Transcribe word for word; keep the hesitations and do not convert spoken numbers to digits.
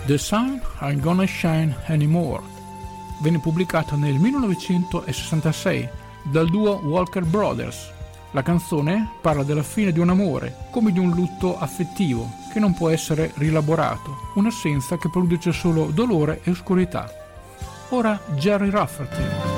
The Sun Ain't Gonna Shine Anymore venne pubblicata nel millenovecentosessantasei dal duo Walker Brothers. La canzone parla della fine di un amore, come di un lutto affettivo che non può essere rielaborato, un'assenza che produce solo dolore e oscurità. Ora Gerry Rafferty.